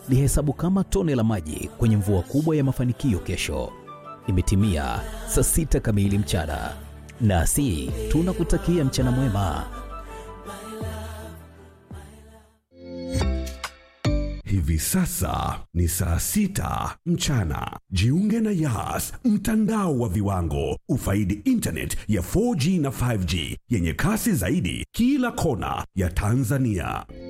lihesabu kama tone la maji kwenye mvua kubwa ya mafanikio kesho. Imetimia saa 6 kamili mchana, nasi tunakutakia mchana mwema. Hivi sasa ni saa 6 mchana. Jiunge na Yas, mtandao wa viwango. Ufaidi internet ya 4G na 5G yenye kasi zaidi kila kona ya Tanzania.